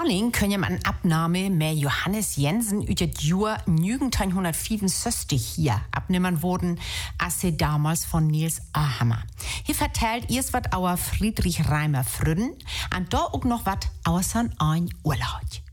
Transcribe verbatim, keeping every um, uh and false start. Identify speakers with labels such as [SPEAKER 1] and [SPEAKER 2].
[SPEAKER 1] Alling können an Abnahme mehr Johannes Jensen über das Jahr neunzehnhundertfünfundsechzig hier abnehmen wurden, als sie damals von Nils Ahammer. Hier vertellt erst was auer Friedrich Reimer Früden und da auch noch was außer ein Urlaub.